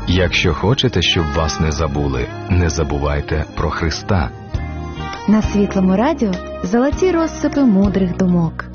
Якщо хочете, щоб вас не забули, не забувайте про Христа. На Світлому радіо золоті розсипи мудрих думок.